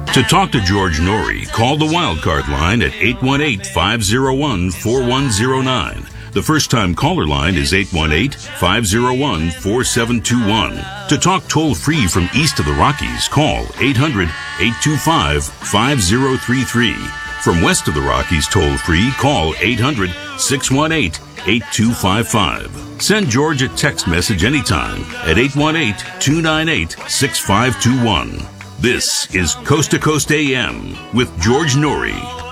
To talk to George Norrie, call the Wildcard line at 818-501-4109. The first-time caller line is 818-501-4721. To talk toll-free from east of the Rockies, call 800-825-5033. From west of the Rockies toll-free, call 800-618-8255. Send George a text message anytime at 818-298-6521. This is Coast to Coast AM with George Norrie.